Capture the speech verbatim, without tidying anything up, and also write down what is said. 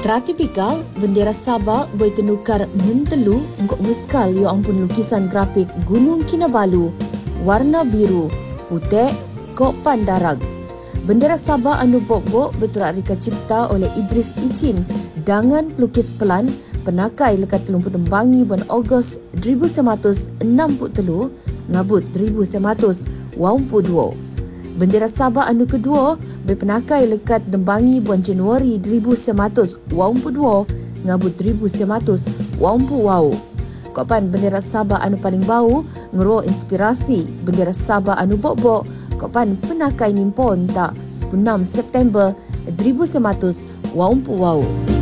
Secara tipikal, bendera Sabah boleh tenukar mentelu untuk ngekal yo ampun lukisan grafik Gunung Kinabalu, warna biru, putih, kok pandarag. Bendera Sabah anu bok-bok betul reka cipta oleh Idris Icin dengan pelukis pelan penakai lekat telung penembangi bulan Ogos seribu sembilan ratus enam puluh tiga ngabut seribu sembilan ratus dua puluh dua. Bendera Sabah anu kedua berpenakai lekat dembangi bulan Januari seribu sembilan ratus dua puluh dua ngabut seribu sembilan ratus dua puluh. Kopan bendera Sabah anu paling bau ngero inspirasi bendera Sabah anu bok-bok kopan penakai nimpon tak sepuluh September seribu sembilan ratus dua puluh.